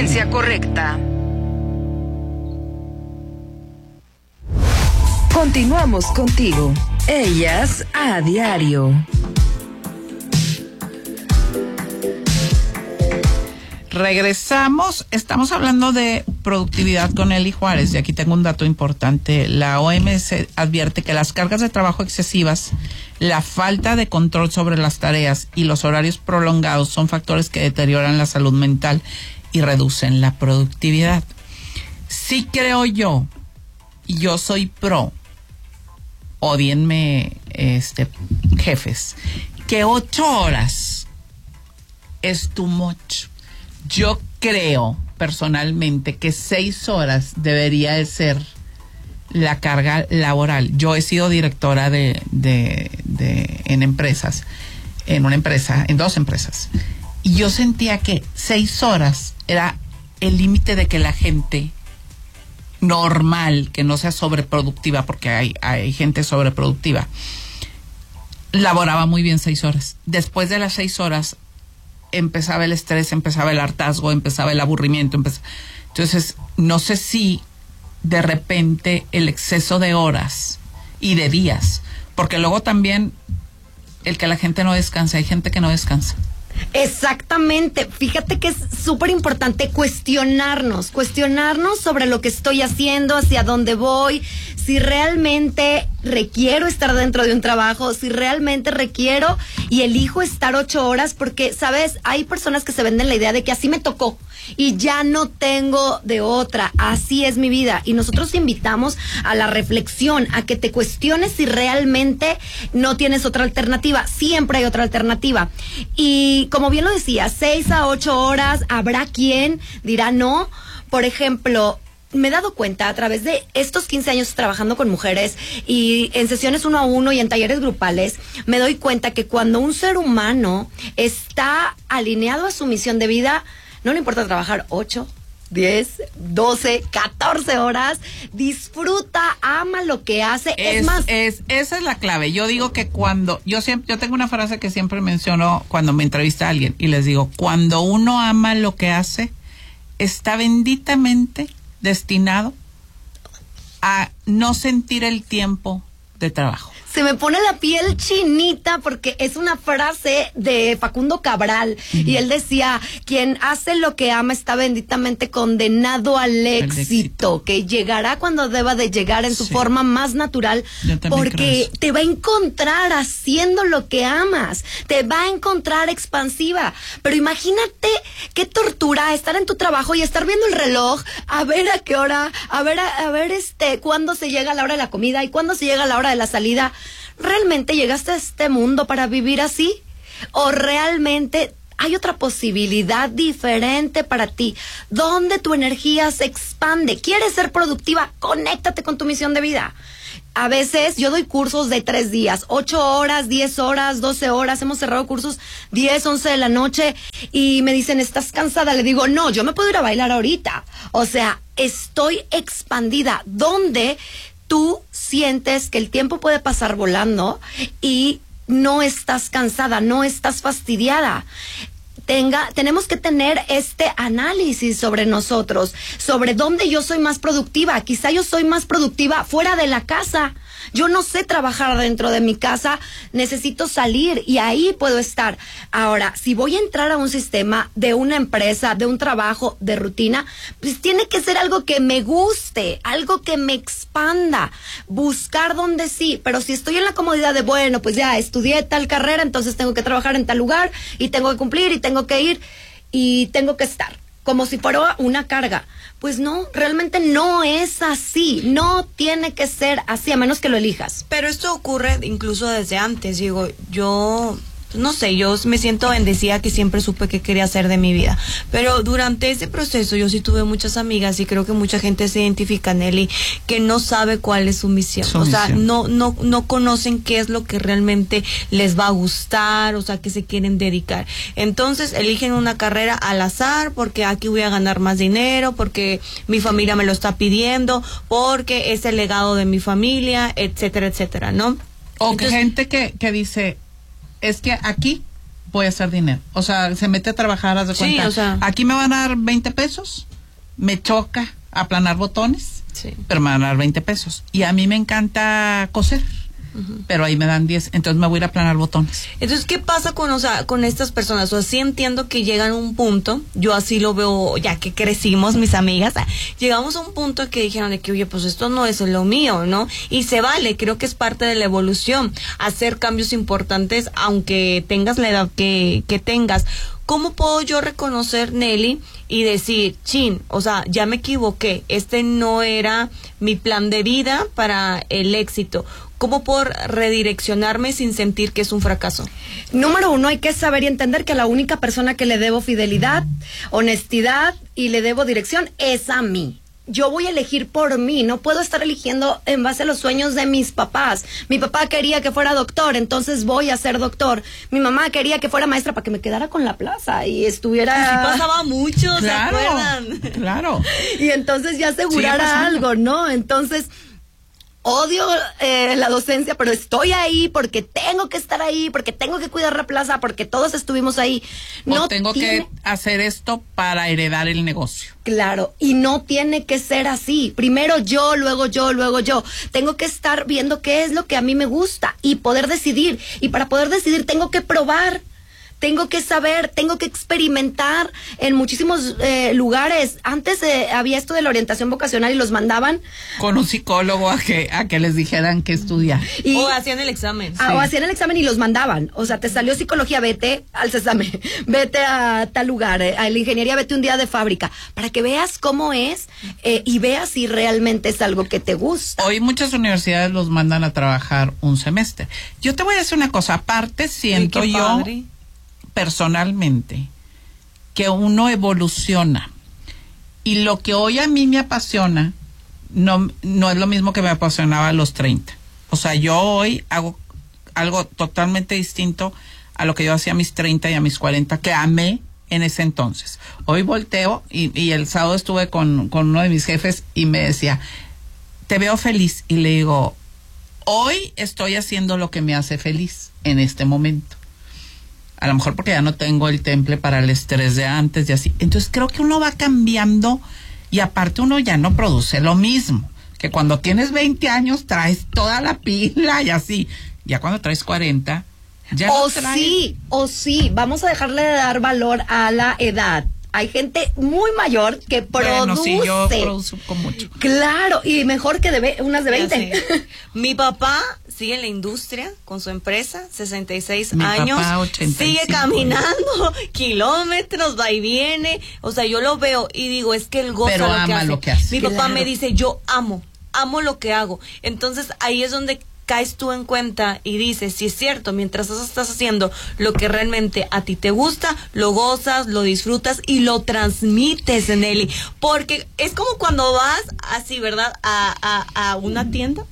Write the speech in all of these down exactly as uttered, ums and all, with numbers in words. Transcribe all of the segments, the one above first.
frecuencia correcta. Continuamos contigo. Ellas a diario. Regresamos, estamos hablando de productividad con Eli Juárez y aquí tengo un dato importante. La O M S advierte que las cargas de trabajo excesivas, la falta de control sobre las tareas y los horarios prolongados son factores que deterioran la salud mental y reducen la productividad. Sí creo yo, y yo soy pro, odienme, este, jefes, que ocho horas es too much. Yo creo personalmente que seis horas debería de ser la carga laboral. Yo he sido directora de, de, de en empresas, en una empresa, en dos empresas, y yo sentía que seis horas era el límite de que la gente normal, que no sea sobreproductiva, porque hay, hay gente sobreproductiva, laboraba muy bien seis horas. Después de las seis horas empezaba el estrés, empezaba el hartazgo, empezaba el aburrimiento. Empezaba... Entonces, no sé si de repente el exceso de horas y de días, porque luego también el que la gente no descansa, hay gente que no descansa. Exactamente, fíjate que es súper importante cuestionarnos, cuestionarnos sobre lo que estoy haciendo, hacia dónde voy, si realmente requiero estar dentro de un trabajo, si realmente requiero y elijo estar ocho horas, porque, ¿sabes? Hay personas que se venden la idea de que así me tocó y ya no tengo de otra, así es mi vida. Y nosotros te invitamos a la reflexión, a que te cuestiones si realmente no tienes otra alternativa. Siempre hay otra alternativa. Y como bien lo decía, seis a ocho horas, habrá quien dirá no. Por ejemplo, me he dado cuenta a través de estos quince años trabajando con mujeres y en sesiones uno a uno y en talleres grupales, me doy cuenta que cuando un ser humano está alineado a su misión de vida, no le importa trabajar ocho, diez, doce, catorce horas, disfruta, ama lo que hace. Es, es más, es, esa es la clave. Yo digo que cuando, yo siempre, yo tengo una frase que siempre menciono cuando me entrevista a alguien y les digo, cuando uno ama lo que hace, está benditamente destinado a no sentir el tiempo de trabajo. Se me pone la piel chinita porque es una frase de Facundo Cabral, uh-huh. Y él decía, quien hace lo que ama está benditamente condenado al éxito, éxito. Que llegará cuando deba de llegar en su sí. forma más natural, porque te va a encontrar haciendo lo que amas, te va a encontrar expansiva. Pero imagínate qué tortura estar en tu trabajo y estar viendo el reloj, a ver a qué hora, a ver, a, a ver este, cuándo se llega la hora de la comida y cuándo se llega la hora de la salida. ¿Realmente llegaste a este mundo para vivir así? ¿O realmente hay otra posibilidad diferente para ti, donde tu energía se expande? ¿Quieres ser productiva? Conéctate con tu misión de vida. A veces yo doy cursos de tres días, ocho horas, diez horas, doce horas. Hemos cerrado cursos diez, once de la noche y me dicen, ¿estás cansada? Le digo, no, yo me puedo ir a bailar ahorita. O sea, estoy expandida. ¿Dónde tú sientes que el tiempo puede pasar volando y no estás cansada, no estás fastidiada? Tenga, tenemos que tener este análisis sobre nosotros, sobre dónde yo soy más productiva. Quizá yo soy más productiva fuera de la casa. Yo no sé trabajar dentro de mi casa, necesito salir y ahí puedo estar. Ahora, si voy a entrar a un sistema de una empresa, de un trabajo, de rutina, pues tiene que ser algo que me guste, algo que me expanda, buscar donde sí. Pero si estoy en la comodidad de, bueno, pues ya estudié tal carrera, entonces tengo que trabajar en tal lugar y tengo que cumplir y tengo que ir y tengo que estar, como si fuera una carga. Pues no, realmente no es así, no tiene que ser así, a menos que lo elijas. Pero esto ocurre incluso desde antes, digo, yo... no sé, yo me siento bendecida que siempre supe qué quería hacer de mi vida, pero durante ese proceso yo sí tuve muchas amigas y creo que mucha gente se identifica, Nelly, que no sabe cuál es su misión, su o misión. sea, no, no, no conocen qué es lo que realmente les va a gustar, o sea, que se quieren dedicar. Entonces eligen una carrera al azar, porque aquí voy a ganar más dinero, porque mi familia me lo está pidiendo, porque es el legado de mi familia, etcétera, etcétera, ¿no? O Entonces, que gente que, que dice, es que aquí voy a hacer dinero. O sea, se mete a trabajar, haz de Sí, cuenta. o sea. Aquí me van a dar veinte pesos, me choca aplanar botones, Sí. pero me van a dar veinte pesos. Y a mí me encanta coser, uh-huh. pero ahí me dan diez, entonces me voy a ir a aplanar botones. Entonces, ¿qué pasa con, o sea, con estas personas? O sea, sí entiendo que llegan a un punto, yo así lo veo, ya que crecimos, mis amigas, ah, llegamos a un punto que dijeron de que, oye, pues esto no es lo mío, ¿no? Y se vale, creo que es parte de la evolución, hacer cambios importantes, aunque tengas la edad que, que tengas. ¿Cómo puedo yo reconocer, Nelly, y decir, chin, o sea, ya me equivoqué, este no era mi plan de vida para el éxito? ¿Cómo puedo redireccionarme sin sentir que es un fracaso? Número uno, hay que saber y entender que la única persona que le debo fidelidad, honestidad y le debo dirección es a mí. Yo voy a elegir por mí, no puedo estar eligiendo en base a los sueños de mis papás. Mi papá quería que fuera doctor, entonces voy a ser doctor. Mi mamá quería que fuera maestra para que me quedara con la plaza y estuviera... Así pasaba mucho, Claro, ¿se acuerdan? claro. Y entonces ya asegurara algo, ¿no? Entonces... Odio eh, la docencia, pero estoy ahí porque tengo que estar ahí, porque tengo que cuidar la plaza, porque todos estuvimos ahí. No o tengo tiene... que hacer esto para heredar el negocio. Claro, y no tiene que ser así. Primero yo, luego yo, luego yo. Tengo que estar viendo qué es lo que a mí me gusta y poder decidir. Y para poder decidir tengo que probar. Tengo que saber, tengo que experimentar en muchísimos eh, lugares. Antes eh, había esto de la orientación vocacional y los mandaban con un psicólogo a que a que les dijeran qué estudiar. Y, o hacían el examen. Ah, Sí. O hacían el examen y los mandaban. O sea, te salió psicología, vete al Cesame, vete a tal lugar, eh, a la ingeniería, vete un día de fábrica, para que veas cómo es eh, y veas si realmente es algo que te gusta. Hoy muchas universidades los mandan a trabajar un semestre. Yo te voy a decir una cosa, aparte siento Ay, qué yo padre. personalmente que uno evoluciona y lo que hoy a mí me apasiona no, no es lo mismo que me apasionaba a los treinta. O sea, yo hoy hago algo totalmente distinto a lo que yo hacía a mis treinta y a mis cuarenta, que amé en ese entonces. Hoy volteo y, y el sábado estuve con, con uno de mis jefes y me decía, te veo feliz, y le digo, hoy estoy haciendo lo que me hace feliz en este momento. A lo mejor porque ya no tengo el temple para el estrés de antes y así. Entonces creo que uno va cambiando y aparte uno ya no produce lo mismo. Que cuando tienes veinte años traes toda la pila y así. Ya cuando traes cuarenta, ya O no traes. sí, o sí, vamos a dejarle de dar valor a la edad. Hay gente muy mayor que produce. Bueno, sí, yo produzco mucho. Claro, y mejor que de ve- unas de Ya veinte. sé. Mi papá sigue en la industria con su empresa, sesenta y seis Mi años. papá, ochenta y cinco. Sigue caminando kilómetros, va y viene. O sea, yo lo veo y digo, es que él goza Pero lo, que ama hace. lo que hace. Mi papá Claro. me dice, yo amo, amo lo que hago. Entonces ahí es donde caes tú en cuenta y dices, si es cierto, mientras estás haciendo lo que realmente a ti te gusta, lo gozas, lo disfrutas y lo transmites, Nelly. Porque es como cuando vas así, ¿verdad? A, a, a una tienda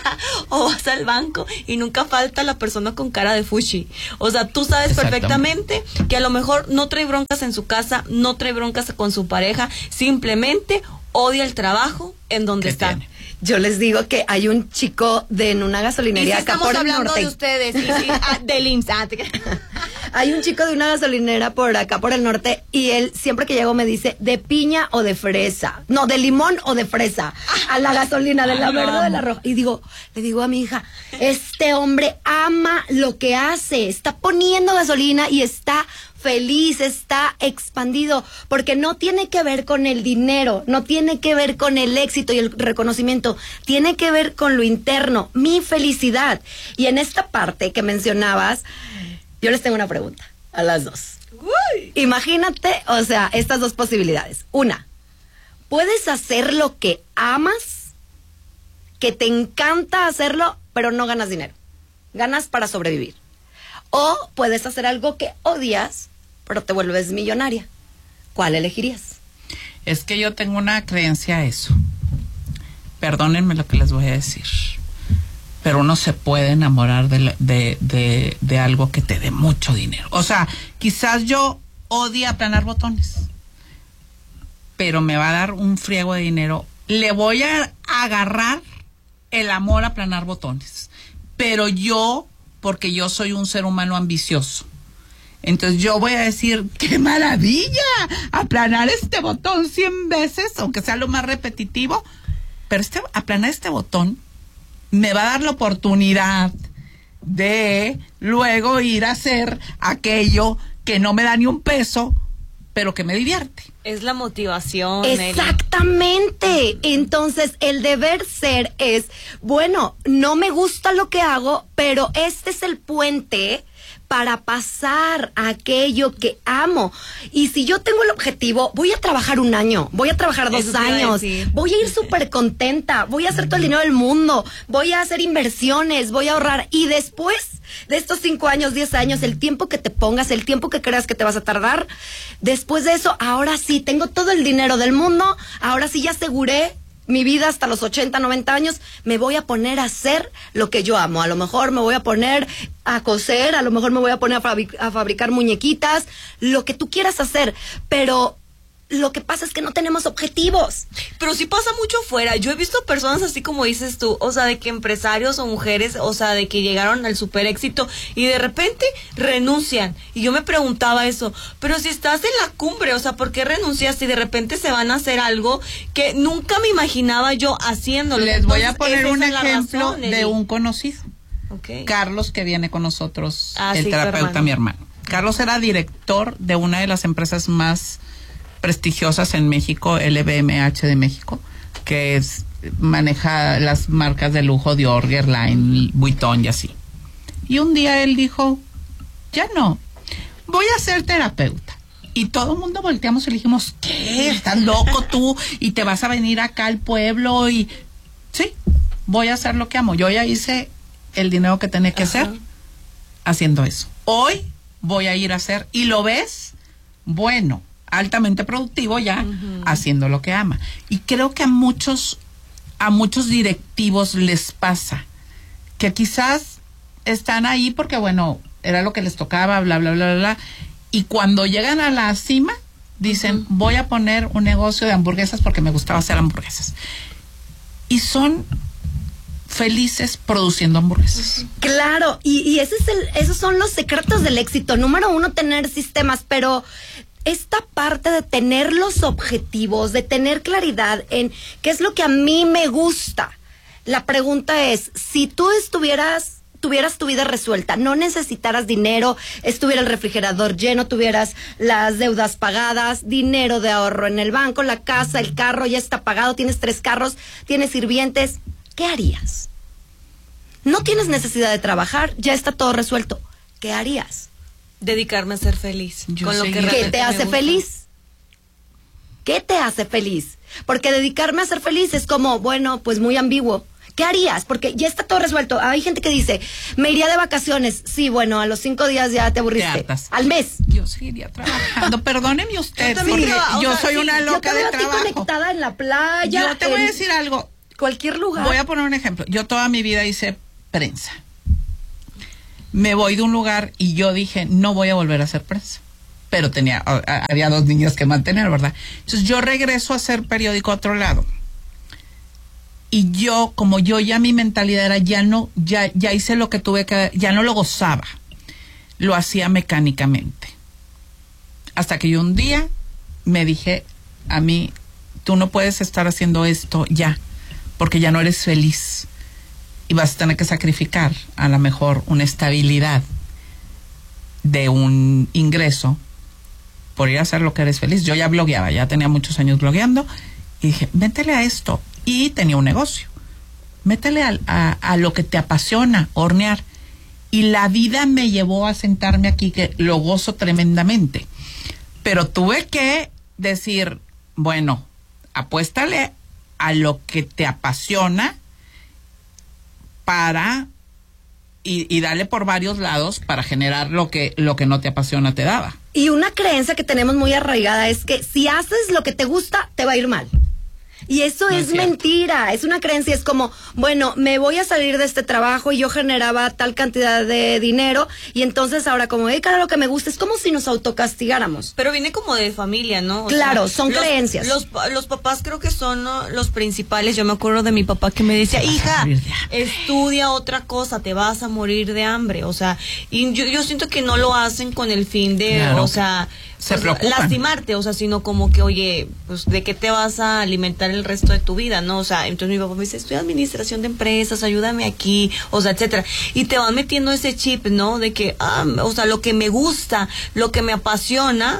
o vas al banco y nunca falta la persona con cara de fushi. O sea, tú sabes perfectamente que a lo mejor no trae broncas en su casa, no trae broncas con su pareja, simplemente odia el trabajo en donde ¿Qué está. tiene? Yo les digo que hay un chico de en una Y si gasolinería acá estamos por el hablando norte. de ustedes, y si- ah, del I M S S. Ah, te- Hay un chico de una gasolinera por acá por el norte y él siempre que llego me dice de piña o de fresa. No, de limón o de fresa. A la gasolina, de la Ay, lo verde o de amo. la roja. Y digo, le digo a mi hija, este hombre ama lo que hace. Está poniendo gasolina y está feliz, está expandido, porque no tiene que ver con el dinero, no tiene que ver con el éxito y el reconocimiento, tiene que ver con lo interno, mi felicidad. Y en esta parte que mencionabas, yo les tengo una pregunta a las dos. Uy. Imagínate, o sea, estas dos posibilidades. Una, puedes hacer lo que amas, que te encanta hacerlo, pero no ganas dinero. Ganas para sobrevivir. O puedes hacer algo que odias, pero te vuelves millonaria. ¿Cuál elegirías? Es que yo tengo una creencia a eso. Perdónenme lo que les voy a decir. Pero uno se puede enamorar de, la- de, de, de algo que te dé mucho dinero. O sea, quizás yo odie aplanar botones, pero me va a dar un friego de dinero. Le voy a agarrar el amor a aplanar botones. Pero yo, porque yo soy un ser humano ambicioso, Entonces yo voy a decir, ¡qué maravilla! Aplanar este botón cien veces, aunque sea lo más repetitivo, pero este, aplanar este botón me va a dar la oportunidad de luego ir a hacer aquello que no me da ni un peso, pero que me divierte. Es la motivación. Exactamente. Eli. Entonces, el deber ser es, bueno, no me gusta lo que hago, pero este es el puente para pasar a aquello que amo. Y si yo tengo el objetivo, voy a trabajar un año, voy a trabajar dos años, voy a ir súper contenta, voy a hacer todo el dinero del mundo, voy a hacer inversiones, voy a ahorrar. Y después de estos cinco años, diez años, el tiempo que te pongas, el tiempo que creas que te vas a tardar, después de eso, ahora sí, tengo todo el dinero del mundo, ahora sí ya aseguré mi vida hasta los ochenta, noventa años, me voy a poner a hacer lo que yo amo. A lo mejor me voy a poner a coser, a lo mejor me voy a poner a, fabric- a fabricar muñequitas, lo que tú quieras hacer, pero lo que pasa es que no tenemos objetivos. Pero sí pasa mucho fuera. Yo he visto personas así como dices tú, o sea, de que empresarios o mujeres, o sea, de que llegaron al super éxito y de repente renuncian. Y yo me preguntaba eso, pero si estás en la cumbre, o sea, ¿por qué renuncias si de repente se van a hacer algo que nunca me imaginaba yo haciéndolo? Les Entonces, voy a poner un ejemplo razón, de un conocido. Okay. Carlos, que viene con nosotros, Ah, el sí, terapeuta, hermano. mi hermano. Carlos era director de una de las empresas más prestigiosas en México, L V M H de México, que es, maneja las marcas de lujo Dior, Guerlain, Vuitton y así. Y un día él dijo, ya no, voy a ser terapeuta. Y todo el mundo volteamos y le dijimos, ¿qué? ¿Estás loco tú? ¿Y te vas a venir acá al pueblo? Y sí, voy a hacer lo que amo. Yo ya hice el dinero que tenía que Ajá. hacer haciendo eso. Hoy voy a ir a hacer, y lo ves, bueno, altamente productivo ya, uh-huh. haciendo lo que ama. Y creo que a muchos, a muchos directivos les pasa que quizás están ahí porque, bueno, era lo que les tocaba, bla, bla, bla, bla, bla. Y cuando llegan a la cima, dicen, uh-huh. voy a poner un negocio de hamburguesas porque me gustaba hacer hamburguesas. Y son felices produciendo hamburguesas. Uh-huh. Claro, y, y ese es el, esos son los secretos del éxito. Número uno, tener sistemas, pero esta parte de tener los objetivos, de tener claridad en qué es lo que a mí me gusta. La pregunta es, si tú estuvieras, tuvieras tu vida resuelta, no necesitaras dinero, estuviera el refrigerador lleno, tuvieras las deudas pagadas, dinero de ahorro en el banco, la casa, el carro ya está pagado, tienes tres carros, tienes sirvientes, ¿qué harías? No tienes necesidad de trabajar, ya está todo resuelto. ¿Qué harías? Dedicarme a ser feliz. Yo con lo sé. que ¿Qué te hace gusta. feliz? ¿Qué te hace feliz? Porque dedicarme a ser feliz es como, bueno, pues muy ambiguo. ¿Qué harías? Porque ya está todo resuelto. Hay gente que dice, me iría de vacaciones. Sí, bueno, a los cinco días ya te aburriste. Te hartas. Al mes. Yo seguiría trabajando. Perdóneme usted, Yo también porque traba- o yo sea, soy sí, una Yo loca te de veo a ti trabajo. conectada en la playa. Yo te voy a en decir algo. cualquier lugar. Voy a poner un ejemplo. Yo toda mi vida hice prensa. Me voy de un lugar y yo dije, no voy a volver a hacer prensa. Pero tenía, a- a- había dos niños que mantener, ¿verdad? Entonces yo regreso a hacer periódico a otro lado. Y yo, como yo ya mi mentalidad era, ya no, ya, ya hice lo que tuve que, ya no lo gozaba. Lo hacía mecánicamente. Hasta que yo un día me dije a mí, tú no puedes estar haciendo esto ya, porque ya no eres feliz. Y vas a tener que sacrificar a lo mejor una estabilidad de un ingreso por ir a hacer lo que eres feliz. Yo ya blogueaba, ya tenía muchos años blogueando y dije, métele a esto. Y tenía un negocio. Métele a, a, a lo que te apasiona, hornear. Y la vida me llevó a sentarme aquí, que lo gozo tremendamente. Pero tuve que decir, bueno, apuéstale a lo que te apasiona para y, y dale por varios lados para generar lo que lo que no te apasiona te daba. Y una creencia que tenemos muy arraigada es que si haces lo que te gusta, te va a ir mal. Y eso No es, es cierto. mentira, es una creencia, es como, bueno, me voy a salir de este trabajo y yo generaba tal cantidad de dinero y entonces ahora como dedicar a lo que me gusta, es como si nos autocastigáramos. Pero viene como de familia, ¿no? O Claro, sea, son los, creencias. Los, los papás creo que son ¿no? los principales. Yo me acuerdo de mi papá que me decía, Te vas a hija, morir de hambre". estudia otra cosa, te vas a morir de hambre. O sea, y yo, yo siento que no lo hacen con el fin de, Claro. o sea, Se pues, preocupan. lastimarte, o sea, sino como que, oye, pues, ¿de qué te vas a alimentar el resto de tu vida, no? O sea, entonces mi papá me dice, estudia administración de empresas, ayúdame aquí, o sea, etcétera. Y te van metiendo ese chip, ¿no? De que, ah, o sea, lo que me gusta, lo que me apasiona,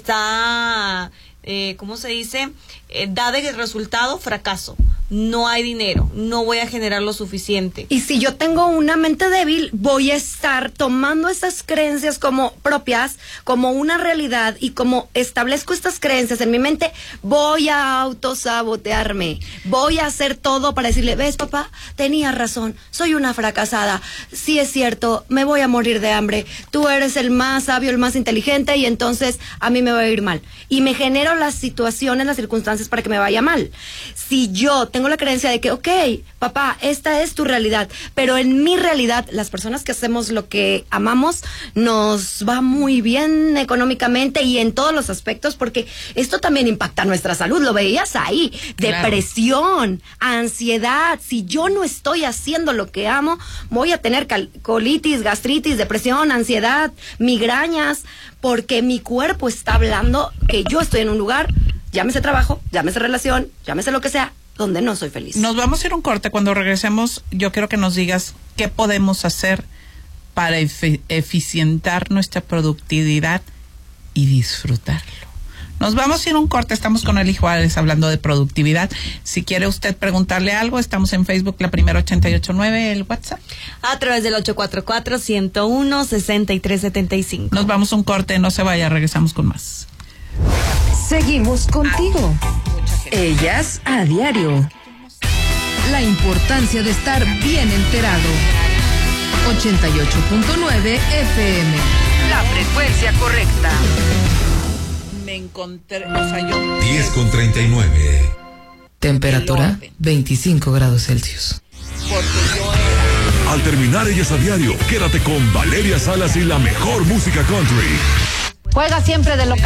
está, eh, ¿cómo se dice? Eh, da de resultado fracaso. No hay dinero, no voy a generar lo suficiente. Y si yo tengo una mente débil, voy a estar tomando esas creencias como propias, como una realidad, y como establezco estas creencias en mi mente, voy a autosabotearme, voy a hacer todo para decirle, ves papá, tenías razón, soy una fracasada, sí es cierto, me voy a morir de hambre, tú eres el más sabio, el más inteligente, y entonces a mí me va a ir mal. Y me genero las situaciones, las circunstancias para que me vaya mal. Si yo tengo la creencia de que, ok, papá, esta es tu realidad, pero en mi realidad, las personas que hacemos lo que amamos, nos va muy bien económicamente y en todos los aspectos, porque esto también impacta nuestra salud, lo veías ahí, Claro. depresión, ansiedad. Si yo no estoy haciendo lo que amo, voy a tener cal- colitis, gastritis, depresión, ansiedad, migrañas, porque mi cuerpo está hablando que yo estoy en un lugar, llámese trabajo, llámese relación, llámese lo que sea, donde no soy feliz. Nos vamos a ir a un corte. Cuando regresemos, yo quiero que nos digas qué podemos hacer para efe- eficientar nuestra productividad y disfrutarlo. Nos vamos a ir a un corte. Estamos con Eli Juárez hablando de productividad. Si quiere usted preguntarle algo, estamos en Facebook, La Primera ochenta y ocho nueve, el WhatsApp. A través del ocho cuatro cuatro, ciento uno, sesenta y tres setenta y cinco. Nos vamos a un corte. No se vaya. Regresamos con más. Seguimos contigo. Ellas a diario. La importancia de estar bien enterado. ochenta y ocho punto nueve F M. La frecuencia correcta. Me encontré, o sea, yo... diez con treinta y nueve. Temperatura El orden. veinticinco grados Celsius. Porque yo era... Al terminar Ellas a Diario, quédate con Valeria Salas y la mejor música country. Juega siempre de local.